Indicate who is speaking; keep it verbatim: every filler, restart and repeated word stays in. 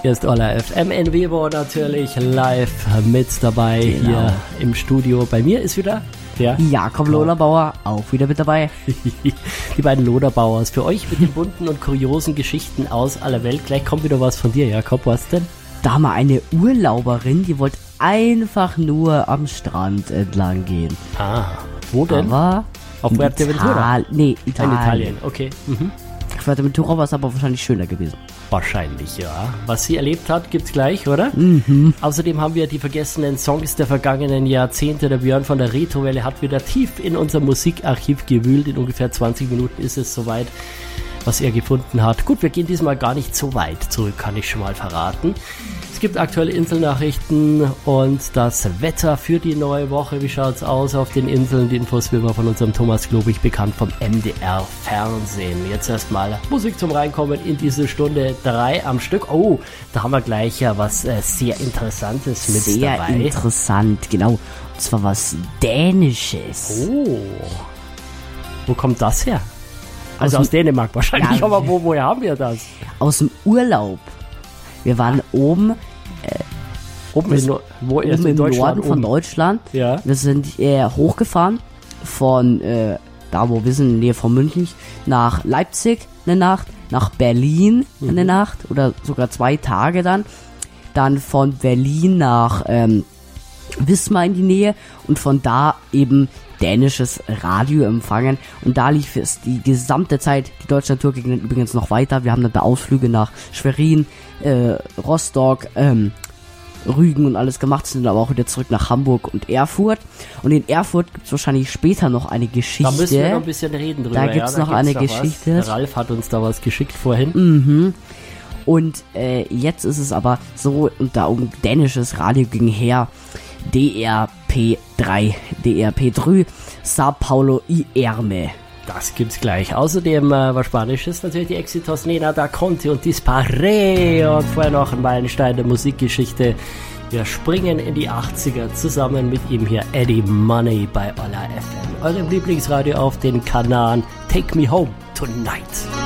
Speaker 1: Hier ist Olla F M in Vivo natürlich live mit dabei, genau. Hier im Studio. Bei mir ist wieder der
Speaker 2: Jakob Loderbauer, auch wieder mit dabei.
Speaker 1: Die beiden Loderbauers für euch mit den bunten und kuriosen Geschichten aus aller Welt. Gleich kommt wieder was von dir, Jakob. Was denn?
Speaker 2: Da haben wir eine Urlauberin, die wollte einfach nur am Strand entlang gehen.
Speaker 1: Ah, wo denn?
Speaker 2: Aber
Speaker 1: auf Fuerteventura?
Speaker 2: Ital- nee, Italien.
Speaker 1: In Italien, okay. Mhm.
Speaker 2: Fuerteventura war es aber wahrscheinlich schöner gewesen.
Speaker 1: Wahrscheinlich, ja. Was sie erlebt hat, gibt's gleich, oder?
Speaker 2: Mhm.
Speaker 1: Außerdem haben wir die vergessenen Songs der vergangenen Jahrzehnte. Der Björn von der Retrowelle hat wieder tief in unser Musikarchiv gewühlt. In ungefähr zwanzig Minuten ist es soweit, was er gefunden hat. Gut, wir gehen diesmal gar nicht so weit zurück, kann ich schon mal verraten. Es gibt aktuelle Inselnachrichten und das Wetter für die neue Woche. Wie schaut's aus auf den Inseln? Die Infos wie immer von unserem Thomas Globig, bekannt vom M D R Fernsehen. Jetzt erstmal Musik zum Reinkommen in diese Stunde drei am Stück. Oh, da haben wir gleich ja was äh, sehr Interessantes mit
Speaker 2: sehr
Speaker 1: dabei.
Speaker 2: Sehr interessant, genau. Und zwar was Dänisches.
Speaker 1: Oh, wo kommt das her? Also aus, aus Dänemark wahrscheinlich, ja, aber wo, woher haben wir das?
Speaker 2: Aus dem Urlaub. Wir waren ja. oben, äh,
Speaker 1: oben, in, wo
Speaker 2: oben
Speaker 1: in
Speaker 2: im Norden
Speaker 1: oben.
Speaker 2: von Deutschland.
Speaker 1: Ja.
Speaker 2: Wir sind äh, hochgefahren von äh, da, wo wir sind, in der Nähe von München, nach Leipzig eine Nacht, nach Berlin mhm. eine Nacht oder sogar zwei Tage dann. Dann von Berlin nach ähm, Wismar in die Nähe und von da eben dänisches Radio empfangen, und da lief es die gesamte Zeit. Die Deutschlandtour ging dann übrigens noch weiter. Wir haben dann da Ausflüge nach Schwerin, äh, Rostock, ähm, Rügen und alles gemacht, sind aber auch wieder zurück nach Hamburg und Erfurt. Und in Erfurt gibt es wahrscheinlich später noch eine Geschichte.
Speaker 1: Da müssen wir noch ein bisschen reden drüber.
Speaker 2: Da gibt es
Speaker 1: ja,
Speaker 2: noch
Speaker 1: da
Speaker 2: eine
Speaker 1: noch
Speaker 2: Geschichte.
Speaker 1: Was. Ralf hat uns da was geschickt vorhin.
Speaker 2: Mhm. Und äh, jetzt ist es aber so, und da um dänisches Radio ging her, D R P drei, D R P drei, Sao Paulo y Erme.
Speaker 1: Das gibt's gleich. Außerdem äh, was Spanisches, natürlich die Exitos Nena da Conte und Dispare, und vorher noch ein Meilenstein der Musikgeschichte. Wir springen in die achtziger zusammen mit ihm hier, Eddie Money bei Olla F M, eurem Lieblingsradio auf den Kanaren Take Me Home Tonight.